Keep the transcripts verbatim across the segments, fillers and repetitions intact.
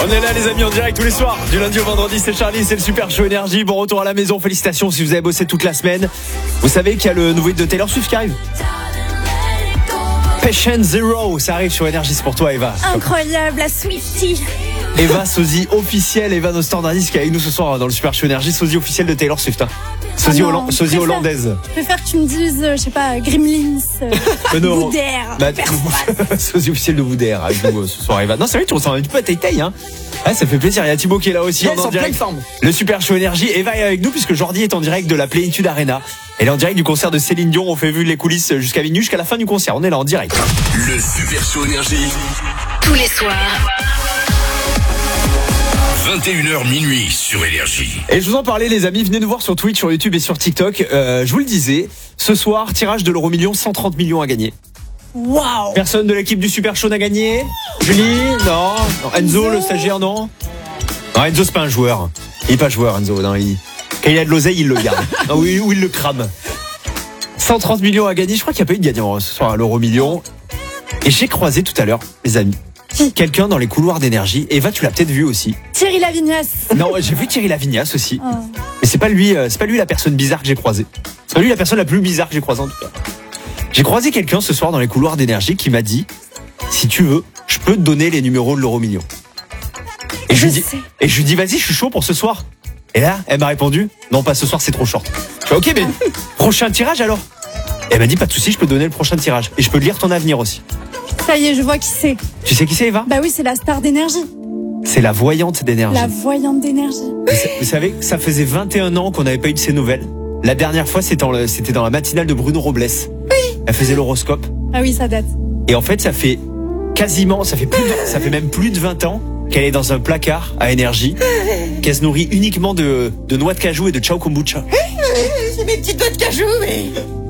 On est là les amis en direct tous les soirs. Du lundi au vendredi, c'est Charlie, c'est le Super Show Énergie. Bon retour à la maison, félicitations si vous avez bossé toute la semaine. Vous savez qu'il y a le nouveau hit de Taylor Swift qui arrive. Patient Zero, ça arrive sur Énergie, c'est pour toi Eva. Incroyable, la Swiftie. Eva, sosie officielle, Eva nos standardistes qui est avec nous ce soir dans le Super Show Énergie, sosie officielle de Taylor Swift. Hein. Sosie, ah non, Holland, sosie hollandaise. Je préfère que tu me dises, euh, je sais pas, Gremlins, euh, Boudère. Bah, sosie officielle de Boudère avec nous ce soir Eva. Non c'est vrai, tu ressembles un petit peu à Tay-Tay hein. Ah, ça fait plaisir, il y a Thibaut qui est là aussi yes, en, en direct. Forme. Le Super Show Énergie, Eva est avec nous puisque Jordi est en direct de la Plénitude Arena. Elle est en direct du concert de Céline Dion, on fait vu les coulisses jusqu'à minuit, jusqu'à la fin du concert, on est là en direct. Le Super Show Énergie. Tous les soirs. vingt et une heures minuit sur Énergie. Et je vous en parlais les amis, venez nous voir sur Twitch, sur YouTube et sur TikTok. Euh, je vous le disais, ce soir, tirage de l'euro million, cent trente millions à gagner. Waouh. Personne de l'équipe du Super Show n'a gagné. Julie, non. non. Enzo, le stagiaire, non. Non, Enzo c'est pas un joueur. Il est pas joueur Enzo, non, il... Quand il a de l'oseille, il le garde. Non, ou, il, ou il le crame. cent trente millions à gagner, je crois qu'il n'y a pas eu de gagnant ce soir à l'euro million. Et j'ai croisé tout à l'heure, les amis, quelqu'un dans les couloirs d'Énergie. Eva, tu l'as peut-être vu aussi. Thierry Lavignas. Non, j'ai vu Thierry Lavignas aussi. Oh. Mais c'est pas lui, c'est pas lui la personne bizarre que j'ai croisée. C'est pas lui la personne la plus bizarre que j'ai croisée en tout cas. J'ai croisé quelqu'un ce soir dans les couloirs d'Énergie qui m'a dit, si tu veux, je peux te donner les numéros de l'euro million. Et je, je lui dis, sais. et je lui dis, vas-y, je suis chaud pour ce soir. Et là, elle m'a répondu, non, pas ce soir, c'est trop short. Je fais, ok, mais prochain tirage alors. Et elle m'a dit, pas de souci, je peux te donner le prochain tirage. Et je peux lire ton avenir aussi. Ça y est, je vois qui c'est. Tu sais qui c'est, Eva? Bah oui, c'est la star d'Énergie. C'est la voyante d'Énergie. La voyante d'Énergie. Vous, vous savez, ça faisait vingt et un ans qu'on n'avait pas eu de ses nouvelles. La dernière fois, c'était dans, le, c'était dans la matinale de Bruno Robles. Oui. Elle faisait l'horoscope. Ah oui, ça date. Et en fait, ça fait quasiment, ça fait plus, de, ça fait même plus de vingt ans qu'elle est dans un placard à Énergie, qu'elle se nourrit uniquement de, de noix de cajou et de ciao kombucha. C'est mes petites noix de cajou, mais...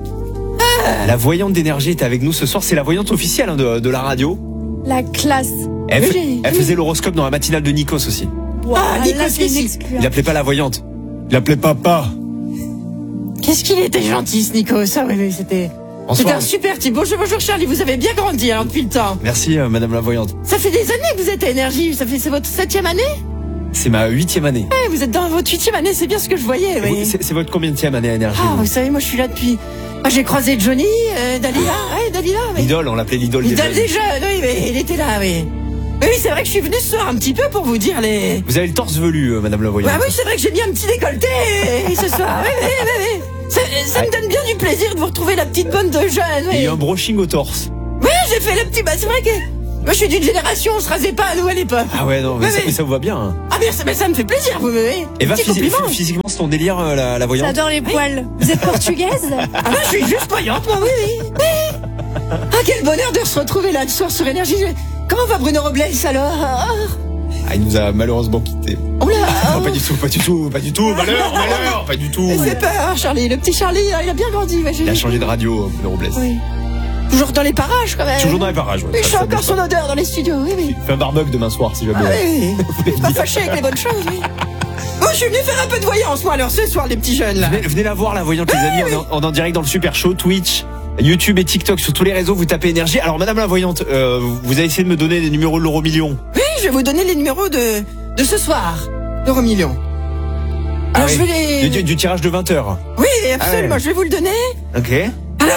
La voyante d'Énergie est avec nous ce soir. C'est la voyante officielle hein, de, de la radio. La classe. Elle, Oui, fait- j'ai- elle faisait l'horoscope dans la matinale de Nikos aussi. Wow, Ah, Nikos, là, c'est une ici. exclue. Il l'appelait pas la voyante. Il l'appelait papa. Qu'est-ce qu'il était gentil, ce Nico. Ça, oui, oui, c'était... C'était Bonsoir. un super type. Bonjour, bonjour Charlie, vous avez bien grandi alors depuis le temps. Merci, euh, madame la voyante. Ça fait des années que vous êtes à Énergie. Ça fait c'est votre septième année. C'est ma huitième année. Ouais, vous êtes dans votre huitième année, c'est bien ce que je voyais. Et vous, Oui. C'est, c'est votre combienième année à Énergie? Ah, vous vous savez, moi je suis là depuis. Moi j'ai croisé Johnny, euh, Dalila, ouais, Dalila. Oui. L'idole, on l'appelait l'idole des Idole jeunes. des jeunes, oui, mais il était là, oui. Oui, oui, c'est vrai que je suis venu ce soir un petit peu pour vous dire les. Vous avez le torse velu, euh, madame la voyante. Bah oui, c'est vrai que j'ai mis un petit décolleté ce soir. Oui, oui, oui, oui. Ça, ça me donne bien du plaisir de vous retrouver la petite bonne de jeunes. Et il Oui, y a un brushing au torse. oui j'ai fait le petit. Bah c'est vrai que. Moi je suis d'une génération, on se rasait pas à nous à l'époque. Ah ouais, non, mais, Oui, ça, oui. mais ça vous va bien. Hein. Ah mais ça, mais ça me fait plaisir, vous me voyez. Eva, Petit physi- compliment. physiquement, c'est ton délire, euh, la, la voyante? J'adore les poils. Vous êtes portugaise? Ah moi je suis juste voyante, moi, oui, oui. oui. Ah quel bonheur de se retrouver là ce soir sur Énergie. Comment va Bruno Robles alors? Ah, il nous a malheureusement quittés. Oh là. Non, pas du tout, pas du tout, pas du tout. Malheur, malheur, pas du tout. Il fait peur, Charlie. Le petit Charlie, il a bien grandi. Ouais, j'ai Il a vu. changé de radio, euh, Bruno Robles. Oui. Toujours dans les parages quand même. Toujours dans les parages. Ouais. Oui, je Ça, sens ça encore bouge son pas. odeur dans les studios. Oui, oui. Fais un barbecue demain soir si jamais. Ah oui, oui. Pas fâché avec les bonnes choses, oui. Bon, je suis venu faire un peu de voyance, moi, alors ce soir, les petits jeunes là. Venez, venez la voir, la voyante, les amis. On est en, on est en direct dans le Super Show, Twitch, YouTube et TikTok. Sur tous les réseaux, vous tapez Énergie. Alors, madame la voyante, euh, vous avez essayé de me donner les numéros de l'euro million. Oui, je vais vous donner les numéros de, de ce soir, d'Euro Million. Alors, Ah je oui. vais les. du, du- du tirage de vingt heures. Oui, absolument, Ah ouais. je vais vous le donner. Ok. Alors,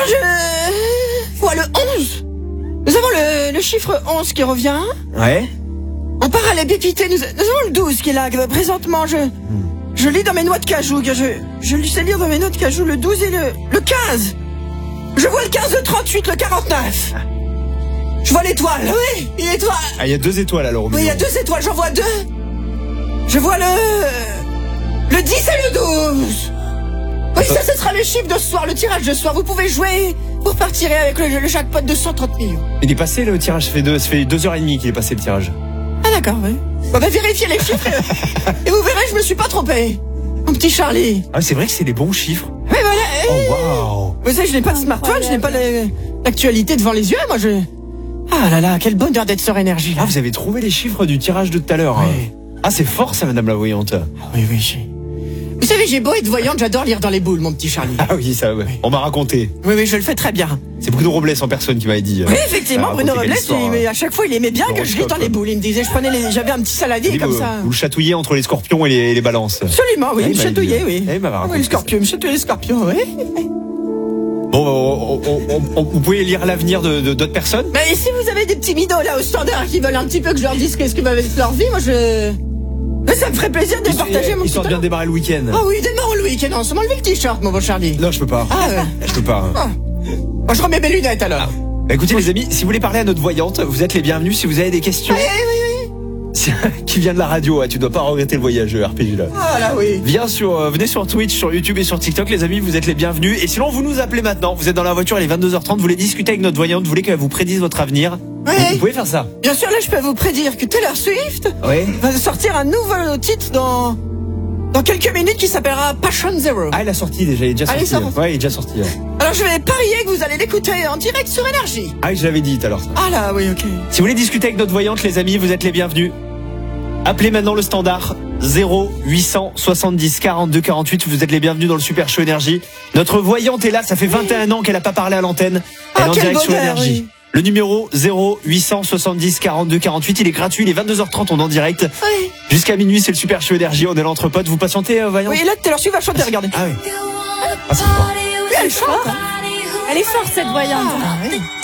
je. Vois le onze. Nous avons le, le chiffre onze qui revient. Ouais. En parallèle pépité, nous, nous avons le douze qui est là. que Présentement, je. Je lis dans mes noix de cajou. que Je, je sais lire dans mes noix de cajou le douze et le, le quinze. Je vois le quinze, le trente-huit, le quarante-neuf. Je vois l'étoile, oui, une étoile. Ah, il y a deux étoiles à l'euro Oui, il y million. a deux étoiles, j'en vois deux. Je vois le. Le dix et le douze. Oui, ça, ce sera le chiffre de ce soir, le tirage de ce soir. Vous pouvez jouer pour partir avec le, le jackpot de cent trente millions. Il est passé le tirage, ça fait deux, ça fait deux heures et demie qu'il est passé le tirage. Ah, d'accord, oui. Bon, bah, vérifiez les chiffres et, et vous verrez, je me suis pas trompé. Mon petit Charlie. Ah, c'est vrai que c'est les bons chiffres. Oui, voilà. Oh, waouh. Vous savez, je n'ai pas de smartphone, je n'ai pas le- l'actualité devant les yeux, moi, je. Ah là là, quel bonheur d'être sur Énergie, là. Ah, vous avez trouvé les chiffres du tirage de tout à l'heure. Oui. Ah, c'est fort ça, madame la voyante. Ah oui, oui, j'ai. Vous savez, j'ai beau être voyante, j'adore lire dans les boules, mon petit Charlie. Ah oui, ça, ouais. On m'a raconté. Oui, oui, je le fais très bien. C'est Bruno Robles en personne qui m'avait dit. Oui, effectivement, Ah, Bruno raconter Robles, quelle histoire, il- mais à chaque fois, il aimait bien que je lis Horoscope. dans les boules. Il me disait, je prenais les, j'avais un petit saladier Il dit, comme vous, ça. vous le chatouillez entre les scorpions et les, et les balances. Absolument, oui, Ah, il il me m'a dit. chatouillait, oui. Eh, il m'avait raconté Oui, le scorpion, il me chatouillait les scorpions, oui. Bon, on- on- on- on- vous pouvez lire l'avenir de de- d'autres personnes. Mais si vous avez des petits midos là au standard qui veulent un petit peu que je leur dise qu'est-ce qui va être leur vie, moi je. Mais ça me ferait plaisir de les partager, mon petit Histoire de bien talent. démarrer le week-end. Ah oui, démarre le week-end, on se m'enlève le t-shirt, mon beau Charlie. Non, je peux pas. Ah ouais. Je peux pas. Ah. Moi je remets mes lunettes alors. Bah, écoutez les amis, si vous voulez parler à notre voyante, vous êtes les bienvenus. Si vous avez des questions, Oui, oui, oui. qui vient de la radio, hein, tu dois pas regretter le voyage R P G là. Ah là oui. Viens sur, euh, venez sur Twitch, sur YouTube et sur TikTok, les amis, vous êtes les bienvenus. Et sinon, vous nous appelez maintenant. Vous êtes dans la voiture, il est vingt-deux heures trente, vous voulez discuter avec notre voyante, vous voulez qu'elle vous prédise votre avenir. Oui. Vous, vous pouvez faire ça. Bien sûr, là je peux vous prédire que Taylor Swift Ouais. va sortir un nouveau titre dans dans quelques minutes qui s'appellera Passion Zero. Ah, elle a sorti déjà, il est déjà Ah, il est sorti. sorti. Ouais, il est déjà sorti. Ouais. Alors je vais parier que vous allez l'écouter en direct sur Énergie. Ah, je l'avais dit tout à l'heure. ça. Ah là oui, ok. Si vous voulez discuter avec notre voyante, les amis, vous êtes les bienvenus. Appelez maintenant le standard zéro huit cent soixante-dix quarante-deux quarante-huit. Vous êtes les bienvenus dans le Super Show Énergie. Notre voyante est là, ça fait vingt et un ans qu'elle n'a pas parlé à l'antenne. Elle Ah, est en quel direct sur bonheur, Énergie. oui. Le numéro zéro huit cent soixante-dix quarante-deux quarante-huit, il est gratuit, il est vingt-deux heures trente, on est en direct. Oui. Jusqu'à minuit, c'est le Super Show Énergie, on est l'entre potes. Vous patientez, euh, voyante? Oui, là Taylor Swift va chanter, regardez. Ah oui. Ah, c'est fort. Oui, elle chante. hein. Elle est forte, cette voyante. Ah oui.